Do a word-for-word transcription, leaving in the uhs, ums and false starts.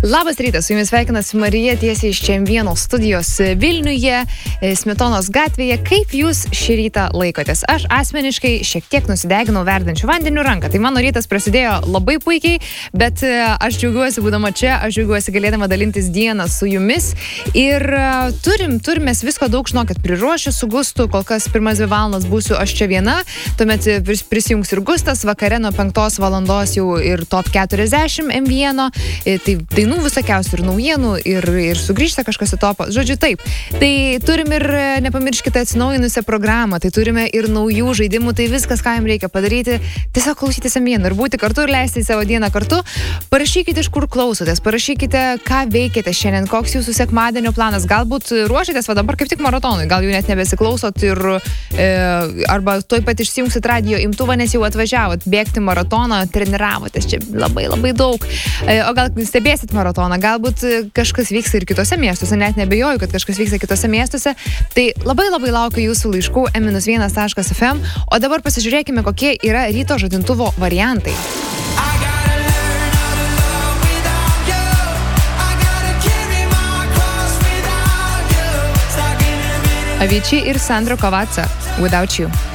Labas rytas, su jumis sveikinasi Marija tiesiai iš Čempionų studijos Vilniuje, Smetonos gatvėje. Kaip jūs šį rytą laikotės? Aš asmeniškai šiek tiek nusideginau verdančių vandenių ranką. Tai mano rytas prasidėjo labai puikiai, bet aš džiaugiuosi būdama čia, aš džiaugiuosi galėdama dalintis dieną su jumis. Ir turim, turim mes visko daug, žinokit, priruošę su Gustu, kol kas pirmas dvi valandas būsiu aš čia viena, tuomet prisijungs ir Gustas, vakare nuo penktos valandos jau ir top keturiasdešimt M vieno, tai dainų visokiausių ir naujienų, ir, ir sugrįžta kažkas į topą. Žodžiu, taip. Tai turim ir, nepamirškite, atsinaujinusią programą, tai turime ir naujų žaidimų, tai viskas, ką jums reikia padaryti, tiesiog klausytis M vieno ir būti kartu ir leisti savo dieną kartu. Parašykite, iš kur klausotės, parašykite, ką veikiate šiandien, koks jūsų sekmadienio planas, galbūt ruošiatės, va dabar kaip tik maratonui, gal jau net nebesiklausot ir e, arba toj pat išsijungsit radio imtuvą, nes jau atvažiavot bėgti maratoną, treniravotės čia labai labai daug, e, o gal stebėsit maratoną, galbūt kažkas vyksta ir kitose miestuose, net nebejoju, kad kažkas vyksta kitose miestuose, tai labai labai laukiu jūsų laiškų em vienas taškas ef em, o dabar pasižiūrėkime, kokie yra ryto žadintuvo variantai. Avicii ir Sandro Cavazza, Without You.